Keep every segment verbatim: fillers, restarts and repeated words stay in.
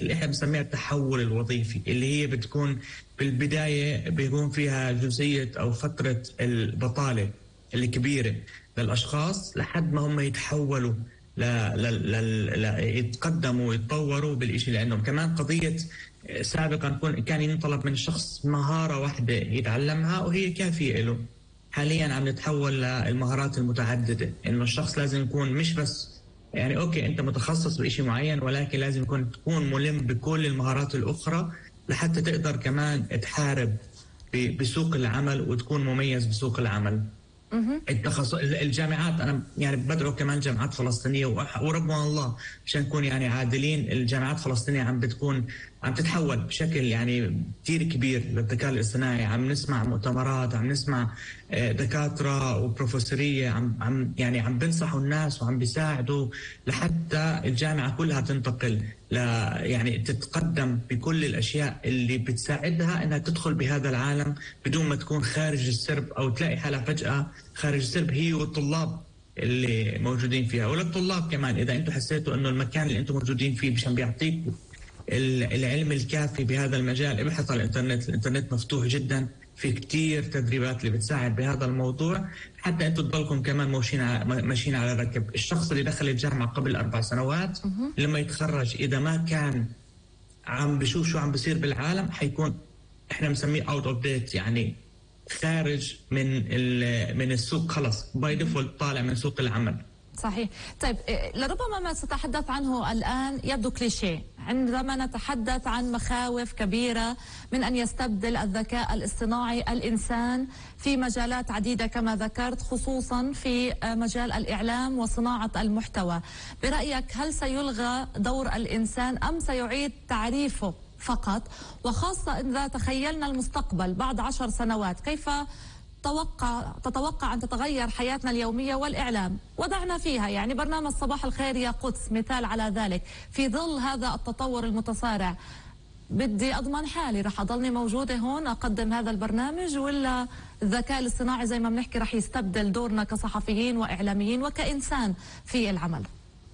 اللي احنا بنسميها التحول الوظيفي، اللي هي بتكون بالبدايه بيكون فيها جزئيه او فتره البطاله الكبيره للاشخاص لحد ما هم يتحولوا ل... ل... ل... ل... يتقدموا ويتطوروا بالإشي. لانه كمان قضيه سابقا كان ينطلب من الشخص مهاره واحده يتعلمها وهي كافيه له. حاليا عم نتحول للمهارات المتعدده، انه الشخص لازم يكون مش بس يعني اوكي انت متخصص بشيء معين، ولكن لازم يكون تكون ملم بكل المهارات الاخرى لحتى تقدر كمان تحارب بسوق العمل وتكون مميز بسوق العمل. التخصص الجامعات انا يعني بدعو كمان جامعات فلسطينيه وربنا الله عشان نكون يعني عادلين، الجامعات الفلسطينيه عم بتكون عم تتحول بشكل يعني كثير كبير للذكاء الاصطناعي. عم نسمع مؤتمرات، عم نسمع دكاتره وبروفيسوريه عم عم يعني عم بنصحوا الناس وعم بيساعدوا لحتى الجامعه كلها تنتقل ل يعني تتقدم بكل الاشياء اللي بتساعدها انها تدخل بهذا العالم بدون ما تكون خارج السرب او تلاقي حالها فجاه خارج السرب هي والطلاب اللي موجودين فيها. وللطلاب كمان اذا انتم حسيتوا انه المكان اللي انتم موجودين فيه مش عم بيعطيكم العلم الكافي بهذا المجال، ابحث على الانترنت، الانترنت مفتوح جدا، في كتير تدريبات اللي بتساعد بهذا الموضوع حتى انتم تضلكم كمان ماشيين على ماشيين على ركب. الشخص اللي دخل الجامعه قبل اربع سنوات لما يتخرج اذا ما كان عم بشوف شو عم بيصير بالعالم حيكون احنا بنسميه اوت اوف ديت، يعني خارج من من السوق، خلص باي ديفولت طالع من سوق العمل. صحيح. طيب لربما ما ستتحدث عنه الآن يبدو كليشيه عندما نتحدث عن مخاوف كبيرة من أن يستبدل الذكاء الاصطناعي الإنسان في مجالات عديدة كما ذكرت، خصوصا في مجال الإعلام وصناعة المحتوى. برأيك هل سيلغى دور الإنسان أم سيعيد تعريفه فقط؟ وخاصة إذا تخيلنا المستقبل بعد عشر سنوات، كيف توقع تتوقع أن تتغير حياتنا اليومية والإعلام؟ وضعنا فيها يعني برنامج صباح الخير يا قدس مثال على ذلك. في ظل هذا التطور المتسارع بدي أضمن حالي رح أضلني موجودة هون أقدم هذا البرنامج، ولا الذكاء الاصطناعي زي ما بنحكي رح يستبدل دورنا كصحفيين وإعلاميين وكإنسان في العمل؟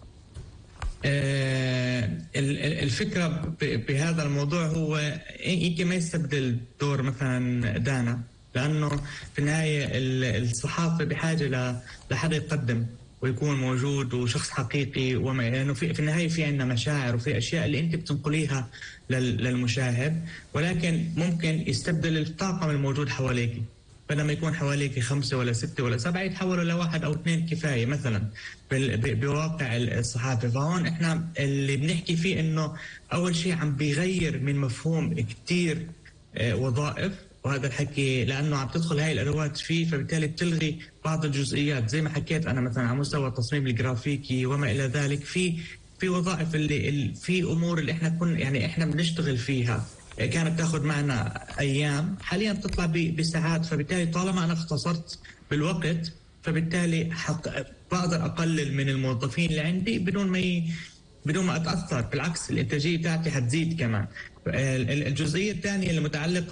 آه الفكرة بهذا الموضوع هو يمكن ما يستبدل دور مثلا دانا، لأنه في النهاية الصحافة بحاجة لحدا يقدم ويكون موجود وشخص حقيقي، وما يعني في, في النهاية في عندنا مشاعر وفي أشياء اللي أنت بتنقليها للمشاهد، ولكن ممكن يستبدل الطاقم الموجود حواليك. فلما يكون حواليك خمسة ولا ستة ولا سبعة يتحولوا لواحد أو اثنين كفاية مثلا بواقع الصحافة. فهون إحنا اللي بنحكي فيه إنه أول شيء عم بيغير من مفهوم كتير وظائف، وهذا الحكي لأنه عم تدخل هاي الأدوات فيه فبالتالي بتلغي بعض الجزئيات زي ما حكيت أنا مثلا على مستوى التصميم الجرافيكي وما إلى ذلك. في في وظائف اللي في أمور اللي إحنا كنا يعني إحنا بنشتغل فيها كانت تاخذ معنا أيام حاليا بتطلع بساعات، فبالتالي طالما أنا اختصرت بالوقت فبالتالي حق بقدر أقلل من الموظفين اللي عندي بدون ما ي... بدون ما أتأثر، بالعكس الإنتاجية تاعتي حتزيد كمان. الجزئية الثانية المتعلقة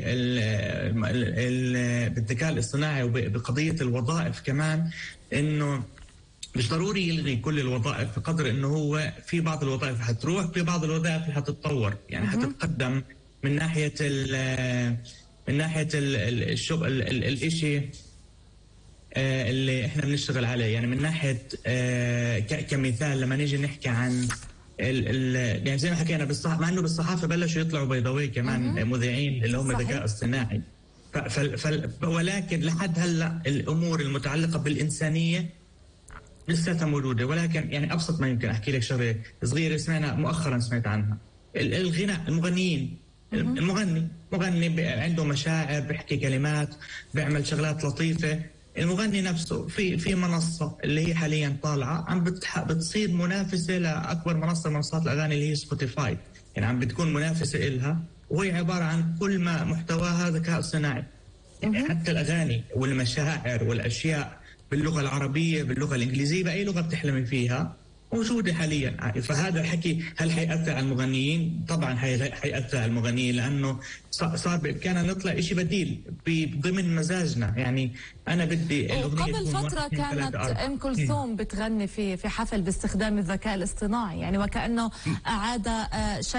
بالذكاء الاصطناعي وبقضية الوظائف كمان، إنه مش ضروري يلغي كل الوظائف بقدر إنه هو في بعض الوظائف حتروح، في بعض الوظائف اللي حتتطور يعني حتتقدم من ناحية ال من ناحية الشغل الإشي اللي إحنا بنشتغل عليه. يعني من ناحية كمثال لما نيجي نحكي عن ال ال يعني زي ما حكينا بالصحافة، مع انه بالصحافه بلشوا يطلعوا بيضاوي كمان مذيعين اللي هم ذكاء اصطناعي، ولكن لحد هلا الامور المتعلقه بالانسانيه لساتها موجوده. ولكن يعني ابسط ما يمكن احكي لك شغله صغيره سمعنا مؤخرا سمعت عنها، الغناء، المغنيين. المغني مغني عنده مشاعر، بيحكي كلمات، بيعمل شغلات لطيفه. المغني نفسه في في منصه اللي هي حاليا طالعه عم بتصير منافسه لاكبر منصه منصات الاغاني اللي هي سبوتيفاي، يعني عم بتكون منافسه إلها، وهي عباره عن كل ما محتواها ذكاء صناعي. يعني حتى الاغاني والمشاعر والاشياء باللغه العربيه باللغه الانجليزيه باي لغه بتحلمي فيها موجوده حاليا. فهذا الحكي هل حيأثر على المغنيين؟ طبعا حيأثر على المغنيين، لانه صار بامكاننا نطلع شيء بديل ضمن مزاجنا. يعني انا بدي قبل فتره كانت ام كلثوم بتغني في في حفل باستخدام الذكاء الاصطناعي، يعني وكانه اعاد شيء